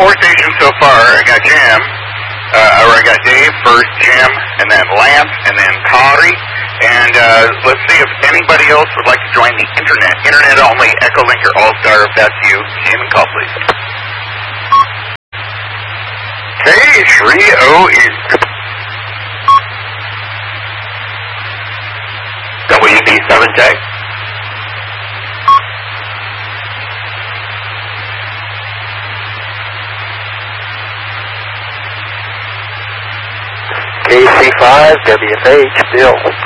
4 stations so far. I got Jim, I got Dave first, Jim, and then Lance, and then Kari. And let's see if anybody else would like to join the internet only Echolinker All-Star. If that's you, name and call, please. K3OE. WB7J. KC5, WFH, Bill.